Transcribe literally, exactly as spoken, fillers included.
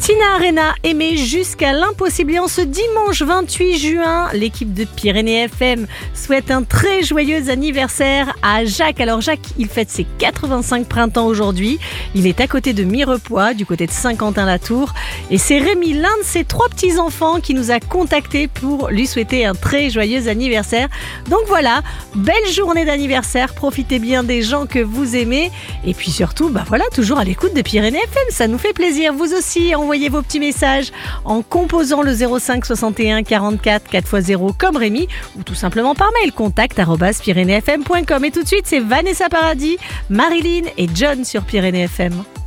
Tina Arena aimée jusqu'à l'impossible. Et en ce dimanche vingt-huit juin, l'équipe de Pyrénées F M souhaite un très joyeux anniversaire à Jacques. Alors Jacques, il fête ses quatre-vingt-cinq printemps aujourd'hui. Il est à côté de Mirepoix, du côté de Saint-Quentin-la-Tour. Et c'est Rémi, l'un de ses trois petits-enfants, qui nous a contactés pour lui souhaiter un très joyeux anniversaire. Donc voilà, belle journée d'anniversaire. Profitez bien des gens que vous aimez. Et puis surtout, bah voilà, toujours à l'écoute de Pyrénées F M. Ça nous fait plaisir. Vous aussi, envoyez vos petits messages en composant le zéro cinq soixante et un quarante-quatre quatre fois zéro comme Rémi, ou tout simplement par mail contact arobase pyrénées f m point com. Et tout de suite, c'est Vanessa Paradis, Marilyn et John sur Pyrénées F M.